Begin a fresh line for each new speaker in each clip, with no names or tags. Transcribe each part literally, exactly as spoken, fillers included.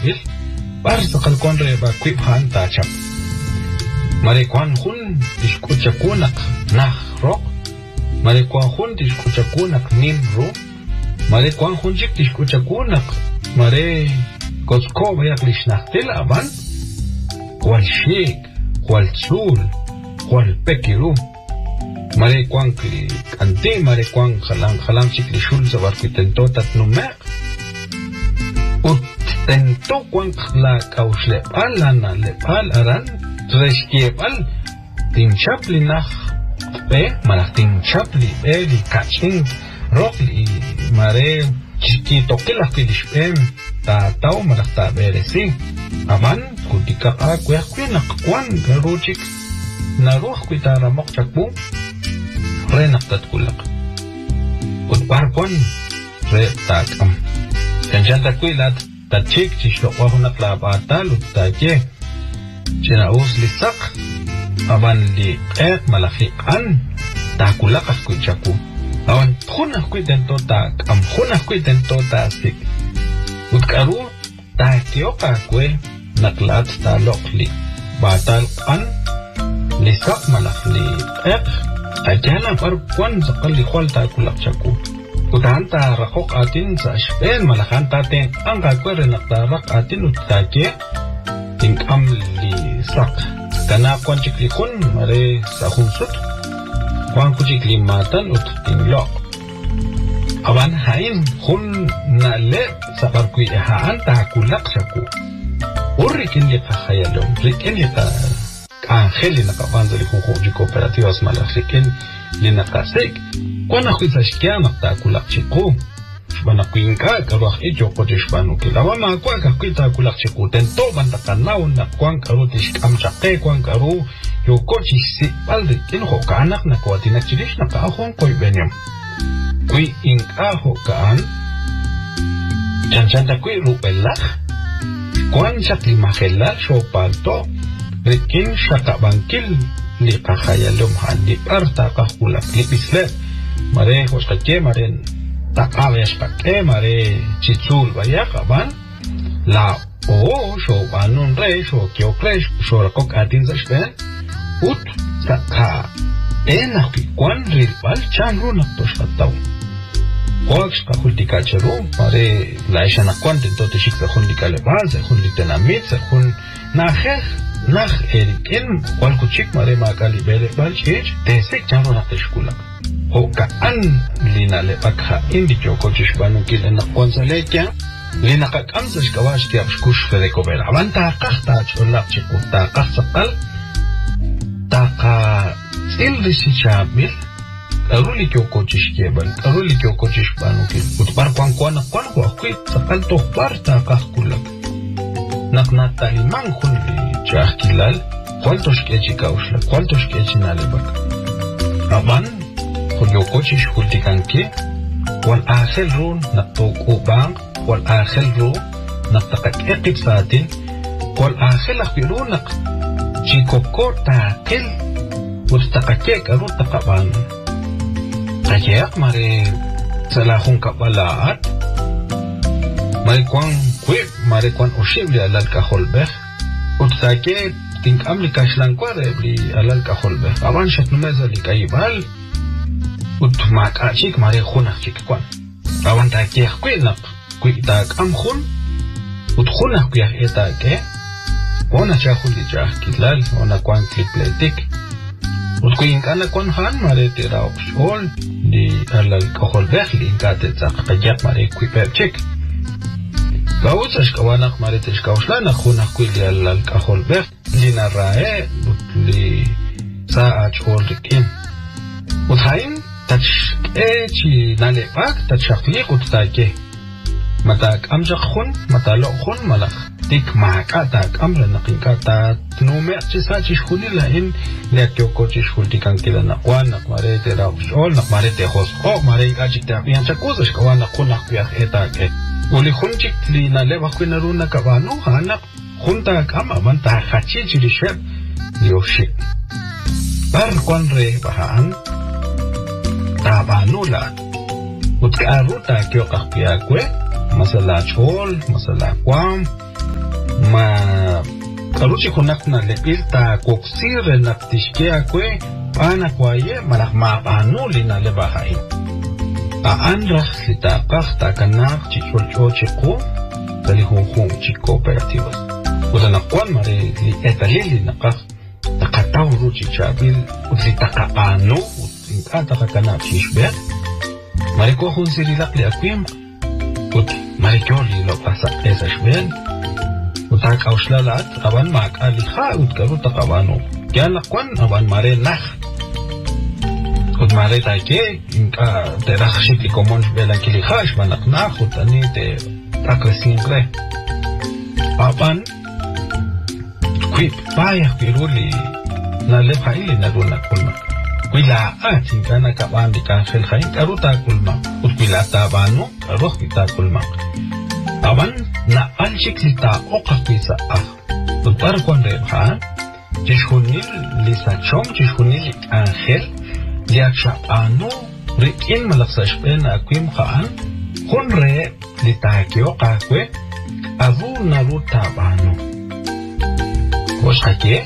bil barsa qalkon re ba kwip han ta chap mare kwan hun diskucha kunak nah rock mare kwan hun diskucha kunak nim ro mare kwan hun jik diskucha kunak mare kosko bayak lishnachtel aban kwal shik kwal tsul kwal pekiru mare kwan kli ante mare kwan khalang khalang chikli shul zabar kitento tat numek ut tento kwan la kausle alana le al aran treskiepal tinchapli nach pe malak tinchapli eli kaching rokli mare chiquito que la filipem ta tau malak ta beresi aman kutika a kweh kwena kwan garuchik naruh kwitara mok chakbu renak tat kulak ut barkon re takam kanjanta kwilat tachik chishlo wahunak la batal utaje chena usli sak aban li qeq malakhi an ta kulak kuchaku awan khuna kwidento ta am khuna kwidento ta sik utkaru ta tioka kwe naklat ta lokli batal an li sak malakli qeq ajana par kwan zakali khol ta kulak chaku utanta rakok atin sa shpen malakhan ta ten anga kwere nakta rak atin utake ting am li sak kana kwan chikli kun mare sa hunsut kwan kuchikli matan ut ting lok aban hain hun na le sabar kui ha anta kulak chaku urrikin li khayalom rikin li ka angel na kabanza li huko di cooperativas malakhikin li nakasik kwana khisa shkia nakta kulak chiku bana kuinka karwah ijo kotish banu kilawa ma kwa ka kuita kulak chiku tento banda kanau na kwan karu tish kamchake kwan karu yo kochi si balde kin ho kanak na kwati na chirish na ka hon koi benyam kui inka ho kaan chanchanta kui rupelak kwan chakli mahela shopalto rikin shakabankil li kahayalum handi parta kakulak lipisle mare hoskake mare takaves pake mare chichul vaya kaban la o sho banun re sho kyo kresh sho rakok atin zashpen ut saka ena ki kwan rilpal chan ru naktosh kataw Koaks ka hultika chero mare laisha na kwan tento te shik sa hultika lebal sa hulita na mit sa hun na khekh nach eriken kwal kuchik mare makali bele bal chich te sik chan ru nakteshkula Hoka an lina le pakha indi joko chishbanu kile na konzalekia lina kakamza shkawash kia shkush fereko vera avanta kakta cholak chiku ta kaksakal ta ka ilri si chabil karuli kyoko chishkebal karuli kyoko chishbanu kile utbar kwan kwan kwan kwa kwit sakal tohbar ta kakkulak naknata liman khunli chahkilal kwaltosh kechika ushla kwaltosh kechinale bak aban Kuyo coches hultikanke, wal akhel ro naktoko bang, wal akhel ro naktakakekip sa atin, wal akhel akpiro nak chikoko takil, wal takakek aro takabang. Kayak mare salahong kapalaat, mare kwang kwip, mare kwang oshibli alal kaholbeh, utsake tingkam li kashlang kwa rebli alal kaholbeh, awan shat numeza li kaibal, ut maka chik mare khuna chik kwan awan ta ke khwinak kwita am khun ut khuna kya eta ke ona cha khuli cha kilal ona kwan klipletik ut kuin kana kwan han mare tera opshol di alal kahol behli kate tsak kajak mare kwiper chik Gauts ashkawanak mare tishkawshla khuna kwili alal kahol beh lina rae ut li sa achol kin ut hain tach echi nalepak tachakli kutake matak amjak khun matalo khun malakh tik makata amra naqinkata tnume chisa chishkhuli lain lekyo ko chishkhulti kan kila naqwan naqmare te raul naqmare te khos o mare ajik ta yan chakoz shkawan naqun naqya eta ke uli khunchik li nale wakwina runa kabanu hanak khunta kama manta khachi chirishep yoshi par kwanre bahan tabanula utkaruta kyo kakpia kwe masala chol masala kwam ma karuchi kunak na lepil ta koksir na tishkia kwe ana kwaye malah ma anuli na lebahay aanra sita kasta kanak chichulcho chiku talihung chico operativos usa na kwan mare li etalili na kak takataw ruchi chabil usi takaano usinkata kanak chishbet mare ko hun sirilak li akwim ut mare kyo li lo pasa esa shbel utak auslalat aban mak aliha ut karu takabano kya lakwan aban mare nah ut mare taike inka terah shikli komon shbela kilihash banak nah ut ani te takresingre aban kwip paya kiruli na lepha ili na runa kulma kwila atin kana kaban di kansel khain karu ta kulma ut kwila tabano karu kita kulma aban na alchik lita oqa kwisa ah utar kwan rebha jishunil lisa chom jishunil angel liaksha anu rikin malaksashpen akwim khaan hun re lita kyo qakwe avu naru tabano kosh hake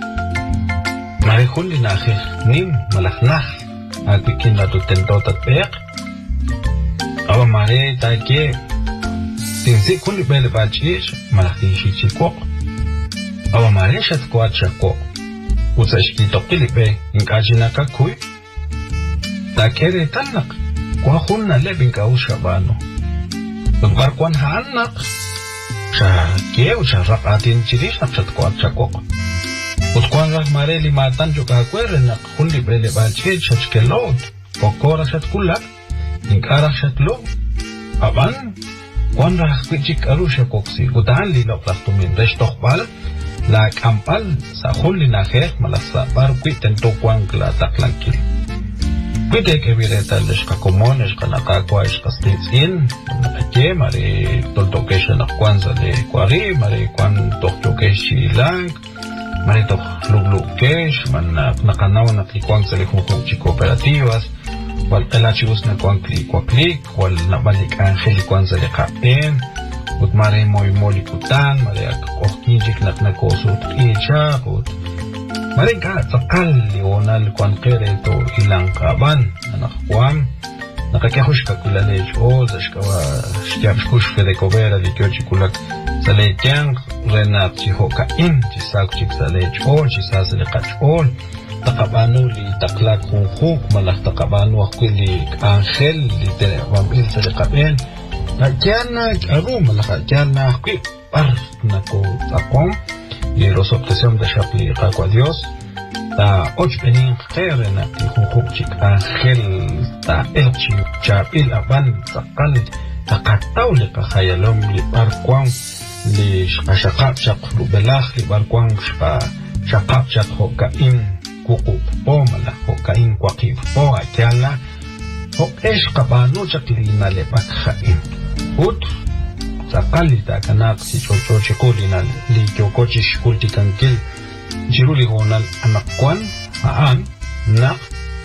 mare hun linakhir nim malakhnakh akwikin la tutentotat peq awa mare take Tinsi kuli bele bachish malaki shichiko awa maresha squat chako usashki tokili be inkajina kakui takere tanak kwa hunna lebinka ushabano bar kwan hanak sha keu sha raqatin chirish naqshat squat chako utkwan rah mareli matan joka kwere nak kuli bele bachish chachkelot kokora shat kulak inkara shatlo aban Cuando escuchik arusha koksi, utan li lo plastumin restochbal, la campal sa hulli na her malasa par quiten to kwang la taklankil. Quite que vireta les kakomones kanaka kwa es kastin, ke mari toltokesha na kwanza le kwari, mari kwan toktokeshi lang, mari tok luglukesh, man nakanaw na kwanza le hukuchi cooperativas. Wal elachibus na kuang klik kwa klik wal nabalik angeli kwanza le kapen ut mare moy moli kutan mare okkinjik nak na kosut icha ut mare ka takal lional kwan kere to ilang kaban anak kwam nakakyahush ka kulalej o zashkawa shtyapshkush fede kobera likyochi kulak salejang renat chihoka in chisak chik salej o chisas le kach ol takabano li taklak khuk malak takabano akili angel li te wamil sa kapen nagyana aru malak nagyana akwi par na ko takom y los obsesión de chapli qakwa dios ta och benin khair na khuk chik angel ta elchi chapil aban takal takataw li khayalom li par kwang li shaqaq shaqlu belakh li par kwang shaqaq shaqqa in kuku po mala hokain kwakif po akyala ho esh kabano chaklina le bakhain ut sakalita kanak si chocho chikulina li kyokochi shikulti kankil jiruli honal anakwan maan nak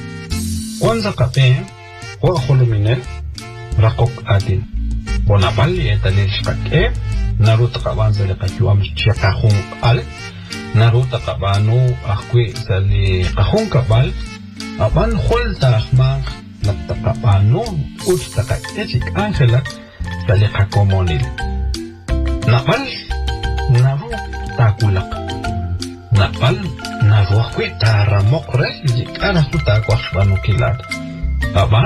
kwanza kape ho khuluminel rakok adin bonabali etalil shkake narut kabanza le kakyuam chakahung al Naruta kabano akwe sali kahong kabal aban khol tahmang natakabano ut takakechik angelak sali kakomonil napal naru takulak napal naru akwe taramok re jikana su takwashbano kilat aban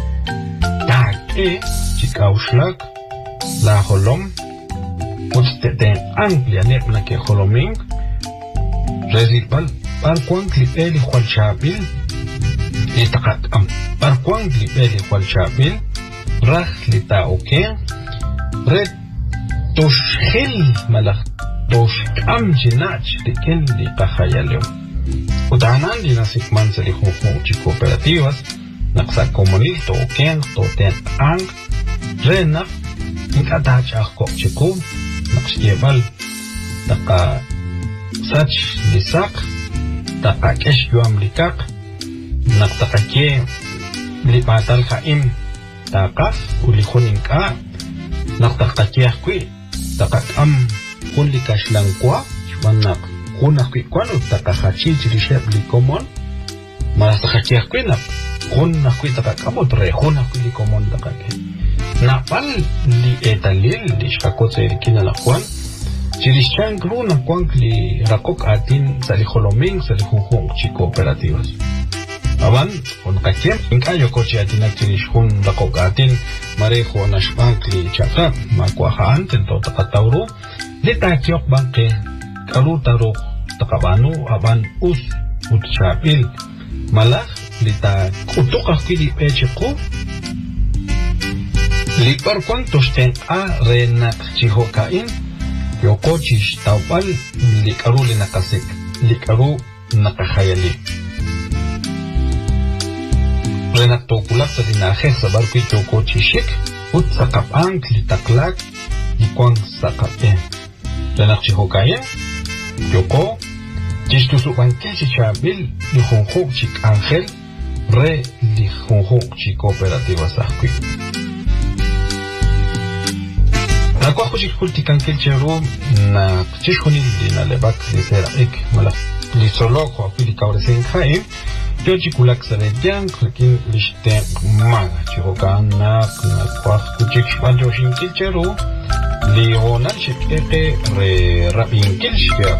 take chikaushlag la holom ut teten anglia nepna ke holoming Rezipal, par kwang klipeli kwal chapil, itakat am, par kwang klipeli kwal chapil, rah lita oke, red toshil malak tosh am jinach diken li kahayalyo. Utanan di nasikman sa lihukmo chi cooperativas, naksa komunil to oken, to ten ang, renak, ikatach ako chikum, naksyebal, naka Sach lisak takakesh yuam likak naktakake lipatal kaim takas ulihunin ka naktakake akwi takakam kun li kashlankwa shwanak kuna kwano takahachi chirishep li komon mas takachiak kwina kuna kwita kakamot re kuna kwili komon takake napal li etalil li shakotse kina la kwan chirishan gruna kwan li rakok atin sali holoming sali hunhung chi cooperativas aban on kakiem inkayo kochi atin chirish hun rakok atin marejo nashbank li chaka makwahan tento takatauro li takyok banke karu taro takabanu aban us utchapil malak li ta kutuka kili pechiku li par cuantos ten a renak chihokain yokochish taupal li karu li nakasik li karu nakahayali renak tokulak sa dinahe sa barki yokochishik ut sakapang li taklak li kwang sakapen renak chihokain yoko chistusu banke chichabil li honjo chik angel re li honjo chi cooperativa sahkwi na kwa kuchik kulti kankel chero na chishkuni li na lebak li sera ek mala li soloko apili kauresen khaim yo chikulak sare yang klikin liste maga chihokan na na kwa kuchik shpanjo shinkil chero li honal shikete re rapin kilshke